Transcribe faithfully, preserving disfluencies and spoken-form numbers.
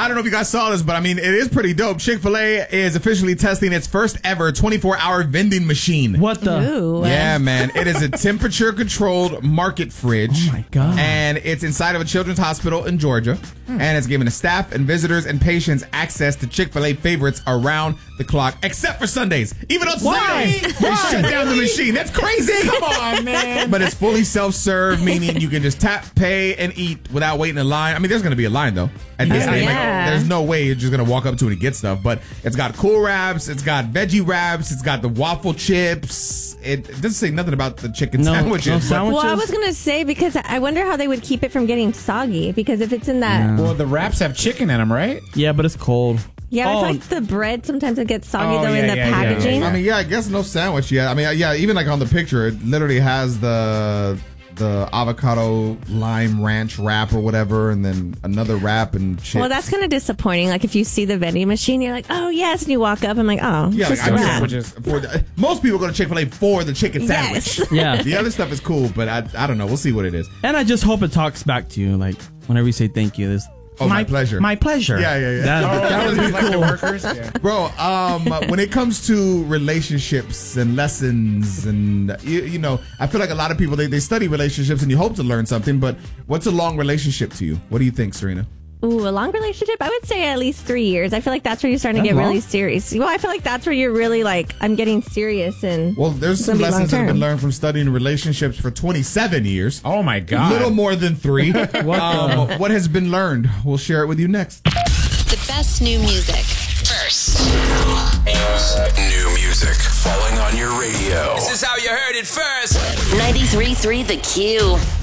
I don't know if you guys saw this, but I mean, it is pretty dope. Chick-fil-A is officially testing its first ever twenty-four hour vending machine. What the? Ooh. Yeah, man. It is a temperature-controlled market fridge. Oh, my God. And it's inside of a children's hospital in Georgia. Mm. And it's giving the staff and visitors and patients access to Chick-fil-A favorites around the clock, except for Sundays. Even on Why? Sundays, they shut down the machine. That's crazy. Come on, man. But it's fully self-serve, meaning you can just tap, pay, and eat without waiting in line. I mean, there's going to be a line, though. At this Yeah. thing, like, Yeah. there's no way you're just going to walk up to it and get stuff. But it's got cool wraps. It's got veggie wraps. It's got the waffle chips. It, it doesn't say nothing about the chicken No, sandwiches. no but- sandwiches. Well, I was going to say, because I wonder how they would keep it from getting soggy. Because if it's in that... Well, the wraps have chicken in them, right? Yeah, but it's cold. Yeah, I Oh. feel like the bread sometimes it gets soggy, Oh, though, in yeah, the yeah, yeah, packaging. yeah. I mean, yeah, I guess no sandwich yet. I mean, yeah, even like on the picture, it literally has the the avocado lime ranch wrap or whatever, and then another wrap and chips. Well, that's kind of disappointing. Like, if you see the vending machine, you're like, oh, yes. And you walk up, I'm like, oh, yeah, just like, a I'm wrap. sandwiches for the, most people go to Chick-fil-A for the chicken sandwich. Yes. Yeah. The other stuff is cool, but I I don't know. We'll see what it is. And I just hope it talks back to you, like, whenever you say thank you. This, Oh, my pleasure. My pleasure. Yeah, yeah, yeah. That, Oh, that would be like the cool. workers. Yeah. Bro, um, when it comes to relationships and lessons and, you, you know, I feel like a lot of people, they, they study relationships and you hope to learn something, but what's a long relationship to you? What do you think, Serena? Ooh, a long relationship? I would say at least three years. I feel like that's where you're starting to That's get long. really serious. Well, I feel like that's where you're really like, I'm getting serious and Well, there's it's some gonna be lessons that have been long-term. learned from studying relationships for twenty-seven years. Oh, my A God. little more than three. What um, what has been learned? We'll share it with you next. The best new music first. New music falling on your radio. This is how you heard it first. ninety-three point three The Q.